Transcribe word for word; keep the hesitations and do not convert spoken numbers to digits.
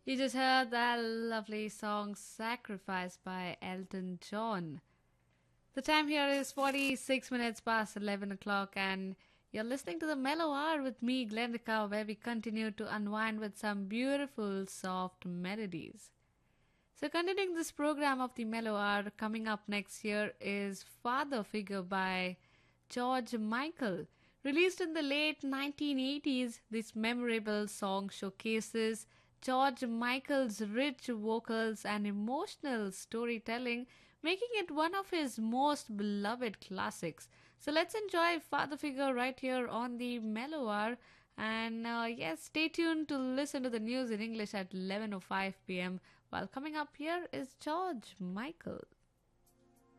You just heard that lovely song Sacrifice by Elton John. The time here is forty-six minutes past eleven o'clock, and you're listening to the Mellow Hour with me, Glendika, where we continue to unwind with some beautiful, soft melodies. So, continuing this program of the Mellow Hour, coming up next year is Father Figure by George Michael. Released in the late nineteen eighties, this memorable song showcases George Michael's rich vocals and emotional storytelling, making it one of his most beloved classics. So let's enjoy Father Figure right here on the Mellow Hour. And uh, yes, stay tuned to listen to the news in English at eleven oh five p m. While coming up here is George Michael.